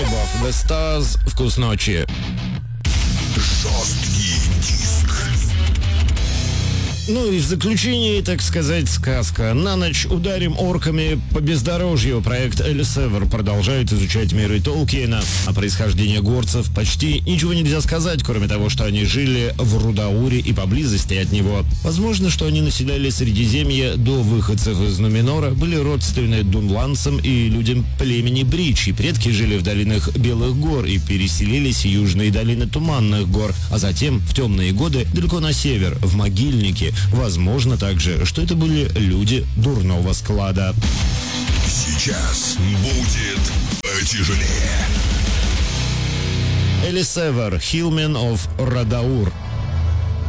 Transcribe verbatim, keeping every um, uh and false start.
Above the Stars. Вкус ночи. Жесткий диск. Ну и в заключении, так сказать, сказка. На ночь ударим орками по бездорожью. Проект Элисевер продолжает изучать миры Толкиена. О происхождении горцев почти ничего нельзя сказать, кроме того, что они жили в Рудауре и поблизости от него. Возможно, что они населяли Средиземье до выходцев из Нуменора, были родственны дунландцам и людям племени Брич, и предки жили в долинах Белых гор и переселились в южные долины Туманных гор, а затем в темные годы далеко на север, в Могильники. Возможно также, что это были люди дурного склада. Сейчас будет потяжелее. Элисевер, Hillmen of Радаур.